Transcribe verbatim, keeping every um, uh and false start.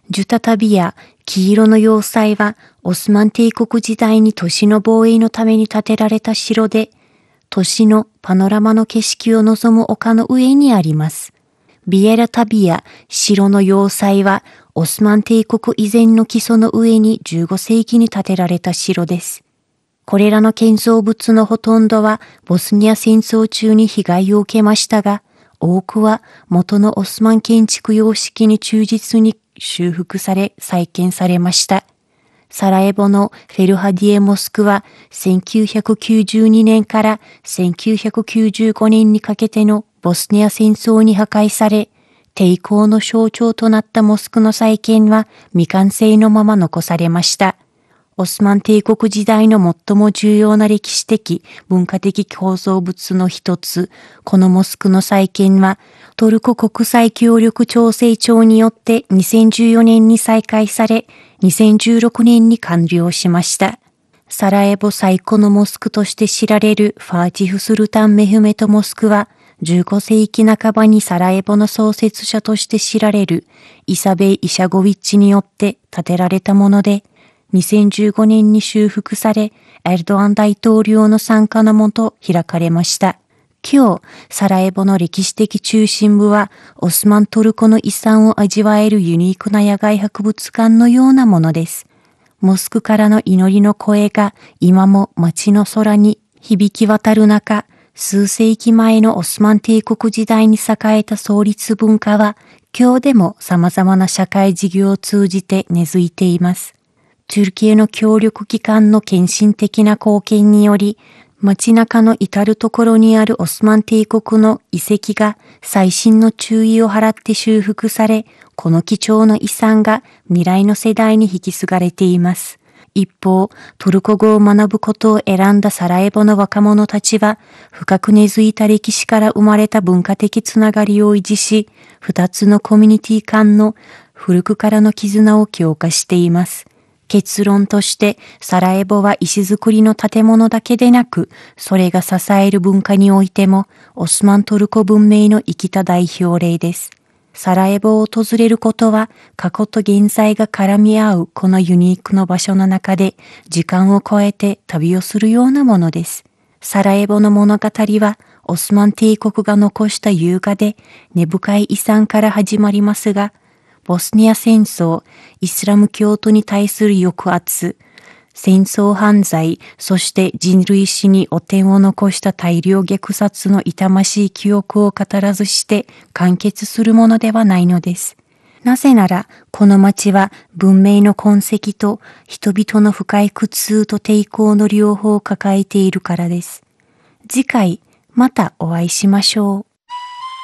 ジュタタビや黄色の要塞はオスマン帝国時代に都市の防衛のために建てられた城で、都市のパノラマの景色を望む丘の上にあります。ビエラタビや城の要塞はオスマン帝国以前の基礎の上にじゅうごせいきに建てられた城です。これらの建造物のほとんどはボスニア戦争中に被害を受けましたが、多くは元のオスマン建築様式に忠実に修復され再建されました。サラエボのフェルハディエモスクはせんきゅうひゃくきゅうじゅうにねんからせんきゅうひゃくきゅうじゅうごねんにかけてのボスニア戦争に破壊され、抵抗の象徴となったモスクの再建は未完成のまま残されました。オスマン帝国時代の最も重要な歴史的、文化的構造物の一つ、このモスクの再建は、トルコ国際協力調整庁によってにせんじゅうよねんに再開され、にせんじゅうろくねんに完了しました。サラエボ最古のモスクとして知られるファーティフ・スルタン・メフメト・モスクは、じゅうごせいきなかばにサラエボの創設者として知られるイサベイ・イシャゴビッチによって建てられたもので、にせんじゅうごねんに修復され、エルドアン大統領の参加のもと開かれました。今日、サラエボの歴史的中心部は、オスマントルコの遺産を味わえるユニークな野外博物館のようなものです。モスクからの祈りの声が今も街の空に響き渡る中、数世紀前のオスマン帝国時代に栄えた創立文化は、今日でも様々な社会事業を通じて根付いています。トゥルキエの協力機関の献身的な貢献により、街中の至るところにあるオスマン帝国の遺跡が細心の注意を払って修復され、この貴重な遺産が未来の世代に引き継がれています。一方、トルコ語を学ぶことを選んだサラエボの若者たちは、深く根付いた歴史から生まれた文化的つながりを維持し、二つのコミュニティ間の古くからの絆を強化しています。結論として、サラエボは石造りの建物だけでなく、それが支える文化においても、オスマントルコ文明の生きた代表例です。サラエボを訪れることは、過去と現在が絡み合うこのユニークの場所の中で、時間を超えて旅をするようなものです。サラエボの物語は、オスマン帝国が残した優雅で根深い遺産から始まりますが、ボスニア戦争、イスラム教徒に対する抑圧、戦争犯罪、そして人類史に汚点を残した大量虐殺の痛ましい記憶を語らずして完結するものではないのです。なぜなら、この町は文明の痕跡と人々の深い苦痛と抵抗の両方を抱えているからです。次回、またお会いしましょう。